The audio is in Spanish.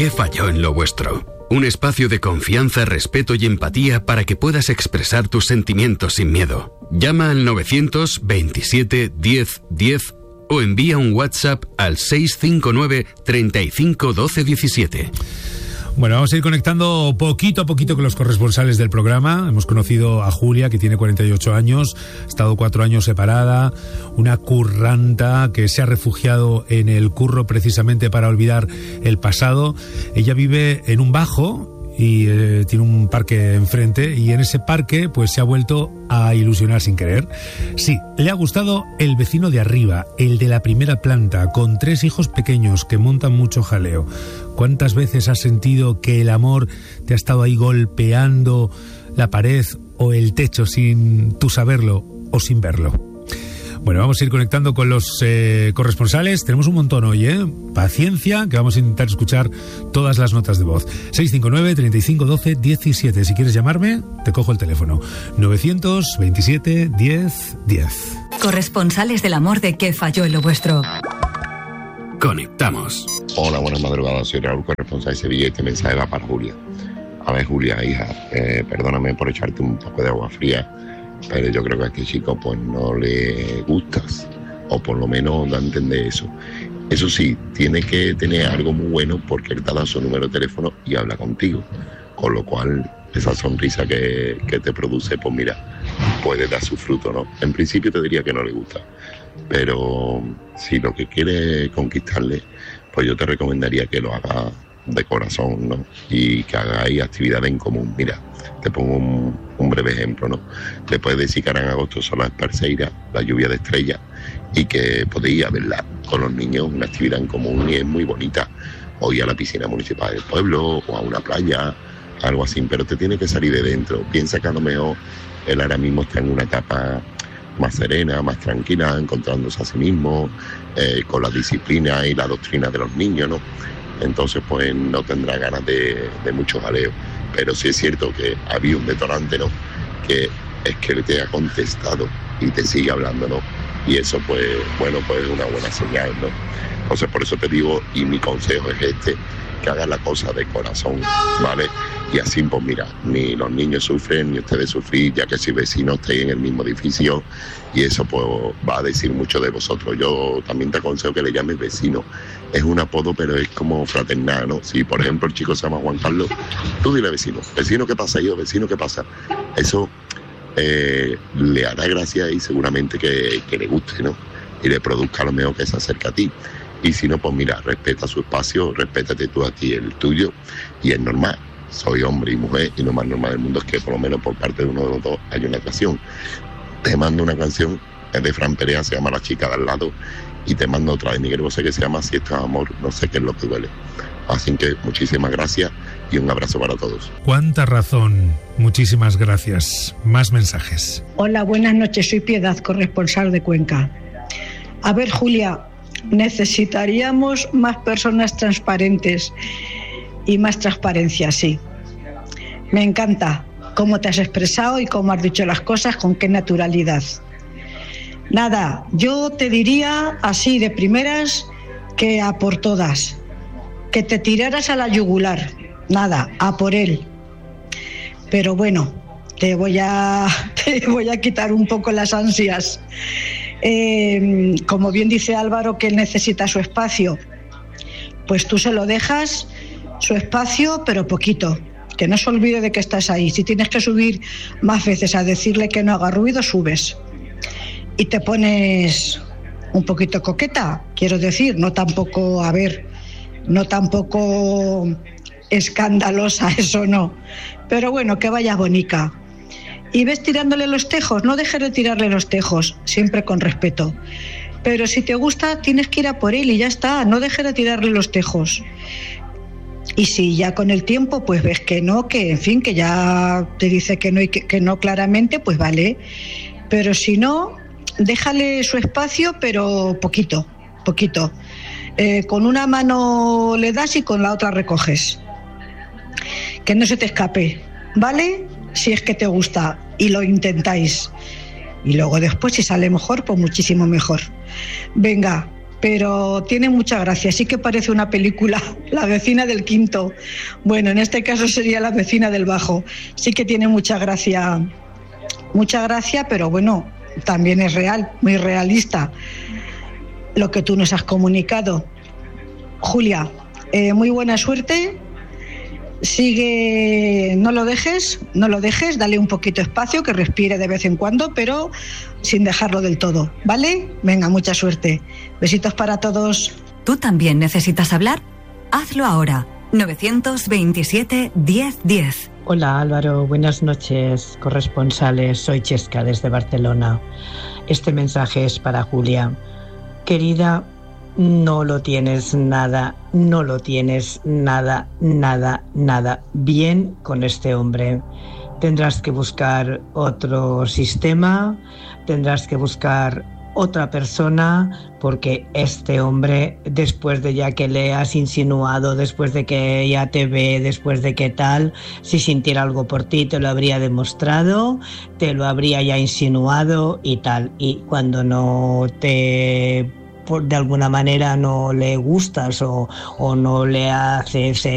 ¿Qué falló en lo vuestro? Un espacio de confianza, respeto y empatía para que puedas expresar tus sentimientos sin miedo. Llama al 927 10 10 o envía un WhatsApp al 659 35 12 17. Bueno, vamos a ir conectando poquito a poquito con los corresponsales del programa. Hemos conocido a Julia, que tiene 48 años, ha estado 4 años separada, una curranta que se ha refugiado en el curro precisamente para olvidar el pasado. Ella vive en un bajo y tiene un parque enfrente, y en ese parque pues se ha vuelto a ilusionar sin querer. Sí, le ha gustado el vecino de arriba, el de la primera planta, con 3 hijos pequeños que montan mucho jaleo. ¿Cuántas veces has sentido que el amor te ha estado ahí golpeando la pared o el techo sin tú saberlo o sin verlo? Bueno, vamos a ir conectando con los corresponsales. Tenemos un montón hoy, Paciencia, que vamos a intentar escuchar todas las notas de voz. 659 35 12 17. Si quieres llamarme, te cojo el teléfono. 927 10 10. Corresponsales del amor de ¿Qué falló en lo vuestro? Conectamos. Hola, buenas madrugadas. Soy Raúl, corresponsal de Sevilla, y este mensaje va para Julia. A ver, Julia, hija, perdóname por echarte un poco de agua fría, pero yo creo que a este chico pues no le gustas, o por lo menos da a entender eso. Eso sí, tiene que tener algo muy bueno, porque él te da su número de teléfono y habla contigo, con lo cual esa sonrisa que te produce, pues mira, puede dar su fruto, ¿no? En principio te diría que no le gusta, pero si lo que quiere conquistarle, pues yo te recomendaría que lo haga de corazón, ¿no? Y que hagáis actividades en común. Mira, te pongo un breve ejemplo, ¿no? Le puedes decir que ahora en agosto son las Perseiras, la lluvia de estrellas, y que podéis ir a verla con los niños, una actividad en común, y es muy bonita. O ir a la piscina municipal del pueblo, o a una playa, algo así, pero te tiene que salir de dentro. Piensa que a lo mejor él ahora mismo está en una etapa más serena, más tranquila, encontrándose a sí mismo, con la disciplina y la doctrina de los niños, ¿no? Entonces pues no tendrá ganas de mucho jaleo. Pero sí es cierto que había un detonante, ¿no? Que es que él te ha contestado y te sigue hablando, ¿no? Y eso pues, bueno, pues es una buena señal, ¿no? Entonces por eso te digo, y mi consejo es este, que hagan la cosa de corazón, ¿vale? Y así pues mira, ni los niños sufren, ni ustedes sufrís, ya que si vecinos estáis en el mismo edificio, y eso pues va a decir mucho de vosotros. Yo también te aconsejo que le llames vecino. Es un apodo, pero es como fraternal, ¿no? Si por ejemplo el chico se llama Juan Carlos, tú dile vecino. Vecino, ¿qué pasa? Yo, vecino, ¿qué pasa? Eso le hará gracia y seguramente que le guste, ¿no? Y le produzca lo mejor que se acerque a ti. Y si no, pues mira, respeta su espacio, respétate tú a ti el tuyo, y es normal. Soy hombre y mujer, y lo más normal del mundo es que por lo menos por parte de uno de los dos haya una atracción. Te mando una canción, es de Fran Perea, se llama La chica de al lado, y te mando otra de Miguel Bosé que se llama Si esto es amor, no sé qué es lo que duele. Así que muchísimas gracias y un abrazo para todos. Cuánta razón, muchísimas gracias. Más mensajes. Hola, buenas noches, soy Piedad, corresponsal de Cuenca. A ver, Julia, necesitaríamos más personas transparentes y más transparencia, sí. Me encanta cómo te has expresado y cómo has dicho las cosas, con qué naturalidad. Nada, yo te diría así de primeras que a por todas, que te tiraras a la yugular, nada, a por él. Pero bueno, te voy a quitar un poco las ansias. Como bien dice Álvaro, que él necesita su espacio, pues tú se lo dejas, su espacio, pero poquito, que no se olvide de que estás ahí. Si tienes que subir más veces a decirle que no haga ruido, subes. Y te pones un poquito coqueta, quiero decir, no tampoco escandalosa, eso no, pero bueno, que vaya bonica. Y ves tirándole los tejos, no dejes de tirarle los tejos, siempre con respeto. Pero si te gusta, tienes que ir a por él y ya está, no dejes de tirarle los tejos. Y si ya con el tiempo pues ves que no, que en fin, que ya te dice que no y que no claramente, pues vale. Pero si no, déjale su espacio, pero poquito. Con una mano le das y con la otra recoges. Que no se te escape, ¿vale? Si es que te gusta y lo intentáis. Y luego después, si sale mejor, pues muchísimo mejor. Venga, pero tiene mucha gracia. Sí que parece una película, La vecina del quinto. Bueno, en este caso sería La vecina del bajo. Sí que tiene mucha gracia, pero bueno, también es real, muy realista lo que tú nos has comunicado. Julia, muy buena suerte. Sigue, no lo dejes, dale un poquito espacio, que respire de vez en cuando, pero sin dejarlo del todo, ¿vale? Venga, mucha suerte. Besitos para todos. ¿Tú también necesitas hablar? Hazlo ahora. 927 1010. Hola Álvaro, buenas noches, corresponsales. Soy Chesca desde Barcelona. Este mensaje es para Julia. Querida, no lo tienes nada bien con este hombre. Tendrás que buscar otro sistema, tendrás que buscar otra persona, porque este hombre, después de ya que le has insinuado, después de que ya te ve, después de que tal, si sintiera algo por ti te lo habría demostrado, te lo habría ya insinuado y tal. Y cuando no te, de alguna manera no le gustas o no le haces